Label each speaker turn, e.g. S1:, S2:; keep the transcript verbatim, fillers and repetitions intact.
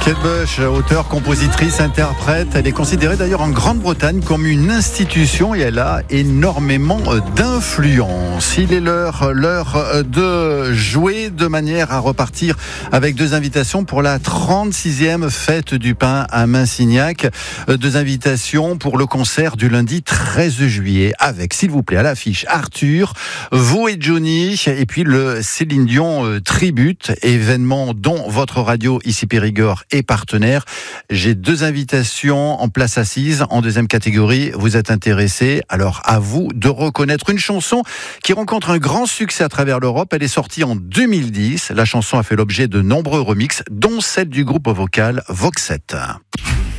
S1: Kate Bush, auteure, compositrice, interprète, elle est considérée d'ailleurs en Grande-Bretagne comme une institution et elle a énormément d'influence. Il est l'heure, l'heure de jouer de manière à repartir avec deux invitations pour la trente-sixième fête du pain à Massignac. Deux invitations pour le concert du lundi treize juillet avec, s'il vous plaît, à l'affiche Arthur, vous et Johnny et puis le Céline Dion Tribute, événement dont votre radio ici Périgord est partenaire. J'ai deux invitations en place assise. En deuxième catégorie, vous êtes intéressé. Alors à vous de reconnaître une chanson qui rencontre un grand succès à travers l'Europe. Elle est sortie en deux mille dix. La chanson a fait l'objet de nombreux remixes, dont celle du groupe vocal Voxette.